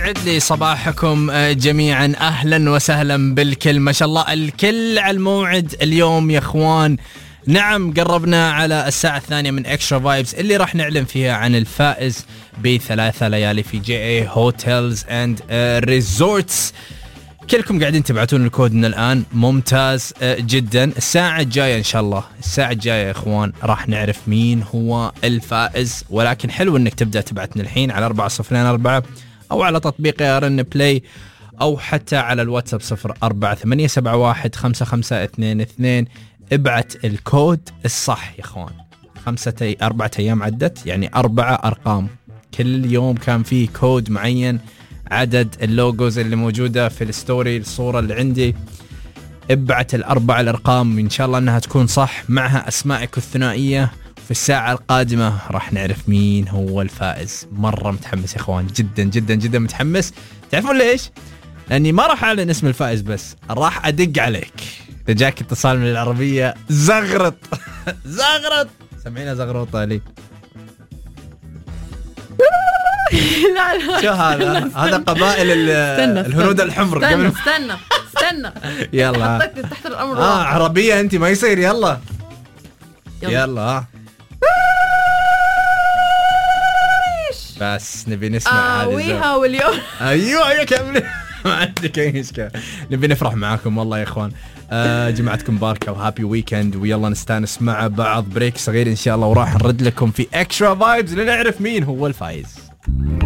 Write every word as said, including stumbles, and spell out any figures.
يسعد لي صباحكم جميعا، أهلا وسهلا بالكل. ما شاء الله الكل على الموعد اليوم يا اخوان. نعم قربنا على الساعة الثانية من اكسترا فايبز اللي راح نعلن فيها عن الفائز بثلاثة ليالي في جي اي هوتيلز اند ريزورتس. كلكم قاعدين تبعتون الكود من الآن، ممتاز جدا. الساعة الجاية إن شاء الله، الساعة الجاية يا إخوان راح نعرف مين هو الفائز، ولكن حلو إنك تبدأ تبعتنا الحين على أربعة صفرين أربعة أو على تطبيق يارن بلاي أو حتى على الواتساب صفر أربعة ثمانية سبعة واحد خمسة خمسة اثنين اثنين. ابعت الكود الصح يا إخوان. خمسة أي أربعة أيام عدت، يعني أربعة أرقام، كل يوم كان فيه كود معين، عدد اللوجوز اللي موجودة في الستوري، الصورة اللي عندي. ابعت الأربع الأرقام إن شاء الله أنها تكون صح معها أسمائك الثنائية. في الساعة القادمة راح نعرف مين هو الفائز. مرة متحمس يا إخوان، جدا جدا جدا متحمس. تعرفون ليش؟ لأني ما راح أعلن اسم الفائز بس، راح أدق عليك. إذا جاك اتصال من العربية زغرط زغرط سمعينا زغرطة لي. لا لا شو هذا؟ هذا قبائل الهنود الحمر. استنى قبل استنى استنى يلا حطك تحت الأمر. اه عربية انت ما يصير. يلا يلا, يلا. بس نبي نسمع هذه ويها واليوم. ايوه يا كمل. ما عندك اي مشكلة، نبي نفرح معاكم والله يا اخوان. آه جمعتكم مباركة وهابي ويكند، ويلا نستانس مع بعض. بريك صغير ان شاء الله وراح نرد لكم في اكسترا فايبز لنعرف مين هو الفايز.